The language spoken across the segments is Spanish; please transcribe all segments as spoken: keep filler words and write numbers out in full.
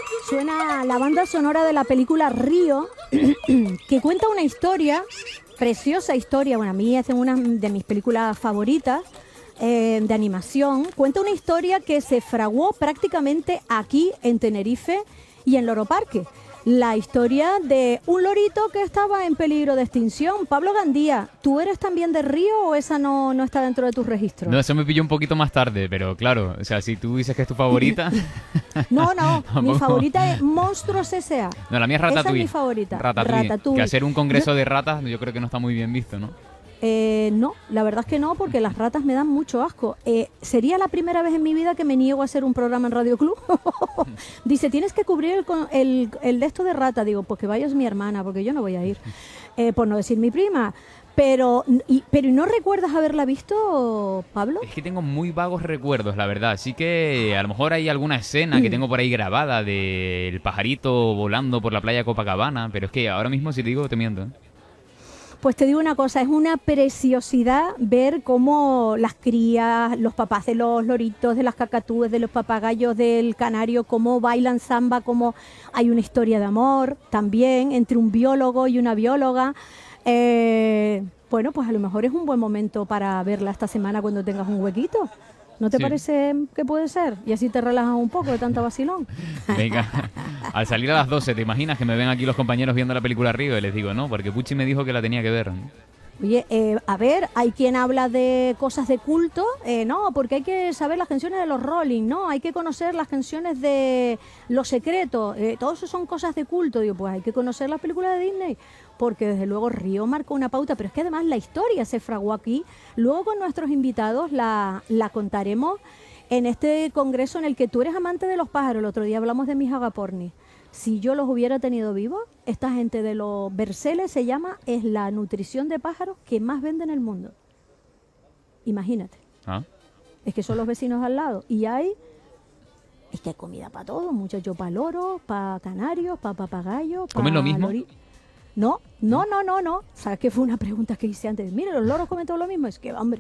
Suena la banda sonora de la película Río, que cuenta una historia, preciosa historia, bueno, a mí es una de mis películas favoritas eh, de animación. Cuenta una historia que se fraguó prácticamente aquí en Tenerife y en Loro Parque. La historia de un lorito que estaba en peligro de extinción. Pablo Gandía, ¿tú eres también de Río o esa no, no está dentro de tus registros? No, eso me pilló un poquito más tarde, pero claro, o sea, si tú dices que es tu favorita... No, no, mi favorita es Monstruos S A. No, la mía es Ratatouille. Esa es mi favorita. Ratatouille. Ratatouille. Que hacer un congreso yo... de ratas yo creo que no está muy bien visto, ¿no? Eh, no, la verdad es que no, porque las ratas me dan mucho asco. Eh, sería la primera vez en mi vida que me niego a hacer un programa en Radio Club. Dice, tienes que cubrir el, el, el de esto de rata. Digo, pues que vayas mi hermana, porque yo no voy a ir. Eh, por no decir mi prima. Pero y, pero ¿y no recuerdas haberla visto, Pablo? Es que tengo muy vagos recuerdos, la verdad. Así que a lo mejor hay alguna escena que tengo por ahí grabada del pajarito volando por la playa de Copacabana. Pero es que ahora mismo, si te digo, te miento, ¿eh? Pues te digo una cosa, es una preciosidad ver cómo las crías, los papás de los loritos, de las cacatúes, de los papagayos del canario, cómo bailan samba, cómo hay una historia de amor también entre un biólogo y una bióloga. Eh, bueno, pues a lo mejor es un buen momento para verla esta semana cuando tengas un huequito. ¿No te sí. parece que puede ser? Y así te relajas un poco de tanta vacilón. Venga, al salir a las doce, ¿te imaginas que me ven aquí los compañeros viendo la película Río? Y les digo, no, porque Puchi me dijo que la tenía que ver, ¿no? Oye, eh, a ver, hay quien habla de cosas de culto, eh, no, porque hay que saber las canciones de los Rolling, no, hay que conocer las canciones de Los Secretos, eh, todo eso son cosas de culto. Digo, pues hay que conocer las películas de Disney, porque desde luego Río marcó una pauta, pero es que además la historia se fraguó aquí. Luego con nuestros invitados la, la contaremos en este congreso en el que tú eres amante de los pájaros. El otro día hablamos de mis agapornis. Si yo los hubiera tenido vivos, esta gente de los Berceles se llama, es la nutrición de pájaros que más vende en el mundo. Imagínate. ¿Ah? Es que son los vecinos al lado. Y hay, es que hay comida para todo, muchachos, para loros, para canarios, para papagayos. ¿Comen lo mismo? Lori... No, no, no, no, no. ¿Sabes qué fue una pregunta que hice antes? Mire, los loros comen todo lo mismo. Es que, hombre.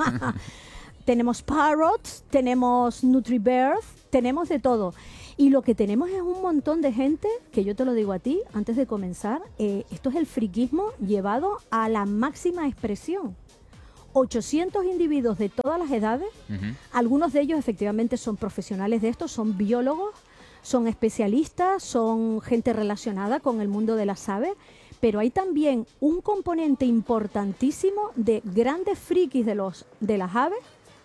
Tenemos parrots, tenemos nutribirds, tenemos de todo. Y lo que tenemos es un montón de gente, que yo te lo digo a ti, antes de comenzar, eh, esto es el friquismo llevado a la máxima expresión. ochocientos individuos de todas las edades, uh-huh. Algunos de ellos efectivamente son profesionales de esto, son biólogos, son especialistas, son gente relacionada con el mundo de las aves, pero hay también un componente importantísimo de grandes frikis de, los, de las aves,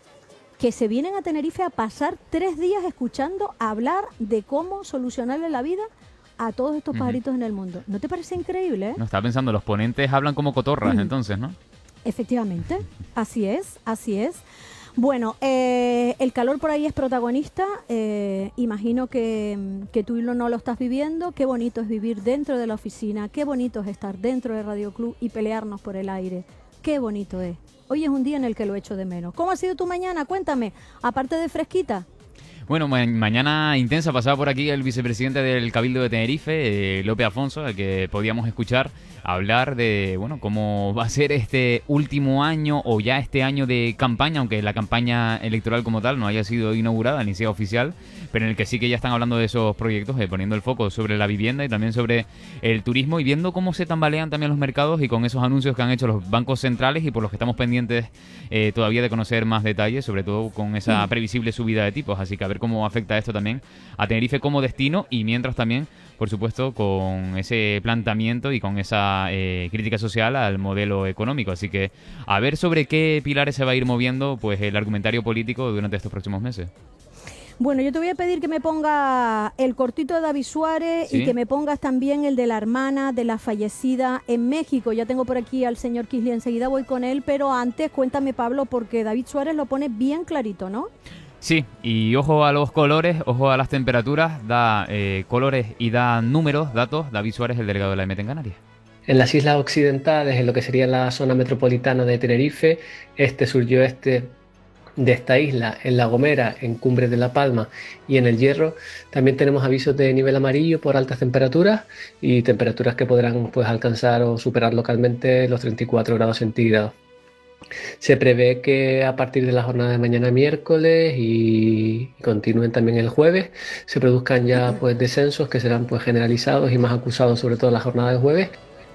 que se vienen a Tenerife a pasar tres días escuchando hablar de cómo solucionarle la vida a todos estos pajaritos uh-huh. en el mundo. ¿No te parece increíble? Eh? No, estaba pensando, los ponentes hablan como cotorras, uh-huh. entonces, ¿no? Efectivamente, así es, así es. Bueno, eh, el calor por ahí es protagonista, eh, imagino que, que tú no lo estás viviendo. Qué bonito es vivir dentro de la oficina, qué bonito es estar dentro de Radio Club y pelearnos por el aire, qué bonito es. Hoy es un día en el que lo echo de menos. ¿Cómo ha sido tu mañana? Cuéntame, aparte de fresquita. Bueno, ma- mañana intensa, pasaba por aquí el vicepresidente del Cabildo de Tenerife, eh, Lope Afonso, al que podíamos escuchar hablar de, bueno, cómo va a ser este último año o ya este año de campaña, aunque la campaña electoral como tal no haya sido inaugurada ni sea oficial, pero en el que sí que ya están hablando de esos proyectos, eh, poniendo el foco sobre la vivienda y también sobre el turismo y viendo cómo se tambalean también los mercados y con esos anuncios que han hecho los bancos centrales y por los que estamos pendientes eh, todavía de conocer más detalles, sobre todo con esa previsible subida de tipos, así que a ver cómo afecta esto también a Tenerife como destino y mientras también, por supuesto, con ese planteamiento y con esa eh, crítica social al modelo económico. Así que a ver sobre qué pilares se va a ir moviendo pues el argumentario político durante estos próximos meses. Bueno, yo te voy a pedir que me ponga el cortito de David Suárez, ¿sí? Y que me pongas también el de la hermana de la fallecida en México. Ya tengo por aquí al señor Kisly, enseguida voy con él, pero antes cuéntame, Pablo, porque David Suárez lo pone bien clarito, ¿no? Sí, y ojo a los colores, ojo a las temperaturas, da eh, colores y da números, datos, David Suárez, el delegado de la E M E T en Canarias. En las islas occidentales, en lo que sería la zona metropolitana de Tenerife, este, sur y oeste de esta isla, en La Gomera, en Cumbres de La Palma y en El Hierro, también tenemos avisos de nivel amarillo por altas temperaturas y temperaturas que podrán pues alcanzar o superar localmente los treinta y cuatro grados centígrados. Se prevé que a partir de la jornada de mañana miércoles y continúen también el jueves, se produzcan ya pues descensos que serán pues generalizados y más acusados, sobre todo la jornada de jueves.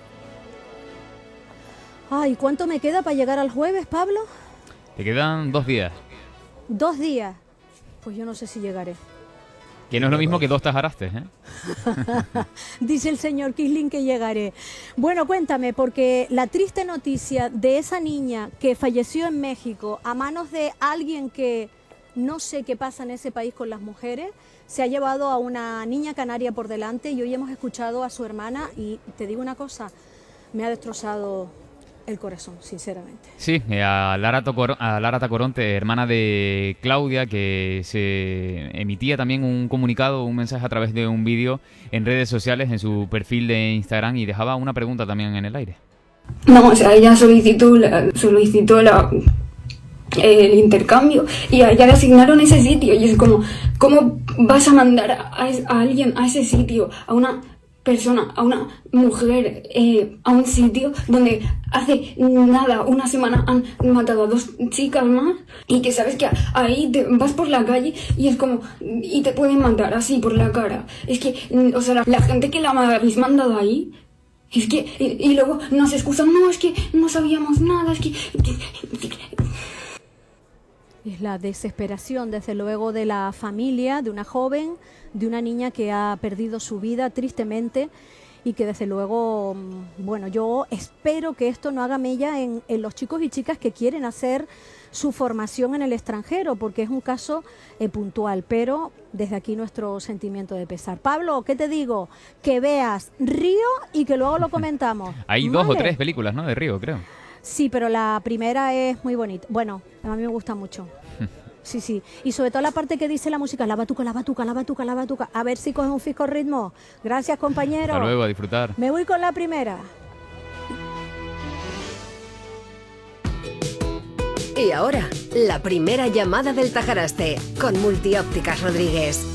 Ay, ¿cuánto me queda para llegar al jueves, Pablo? Te quedan dos días. Dos días. Pues yo no sé si llegaré. Que no es lo mismo que dos tajarastes, ¿eh? Dice el señor Kisling que llegaré. Bueno, cuéntame, porque la triste noticia de esa niña que falleció en México a manos de alguien que no sé qué pasa en ese país con las mujeres, se ha llevado a una niña canaria por delante y hoy hemos escuchado a su hermana y te digo una cosa, me ha destrozado el corazón, sinceramente. Sí, eh, a Lara, Tocor- a Lara Tacoronte, hermana de Claudia, que se emitía también un comunicado, un mensaje a través de un vídeo en redes sociales, en su perfil de Instagram, y dejaba una pregunta también en el aire. No, o sea, ella solicitó la, solicitó la, el intercambio y a ella le asignaron ese sitio y es como, ¿cómo vas a mandar a, a alguien a ese sitio, a una persona, a una mujer, eh, a un sitio donde hace nada, una semana han matado a dos chicas más y que sabes que ahí te vas por la calle y es como, y te pueden matar así por la cara? Es que, o sea, la, la gente que la habéis mandado ahí, es que, y, y luego nos excusan, no, es que no sabíamos nada, es que... Es la desesperación, desde luego, de la familia, de una joven, de una niña que ha perdido su vida tristemente y que desde luego, bueno, yo espero que esto no haga mella en, en los chicos y chicas que quieren hacer su formación en el extranjero, porque es un caso eh, puntual, pero desde aquí nuestro sentimiento de pesar. Pablo, ¿qué te digo? Que veas Río y que luego lo comentamos. Hay ¿Vale? dos o tres películas, ¿no? De Río, creo. Sí, pero la primera es muy bonita. Bueno, a mí me gusta mucho. Sí, sí. Y sobre todo la parte que dice la música, la batuca, la batuca, la batuca, la batuca. A ver si coge un fisco ritmo. Gracias, compañero. Hasta luego, a disfrutar. Me voy con la primera. Y ahora, la primera llamada del Tajaraste, con Multiópticas Rodríguez.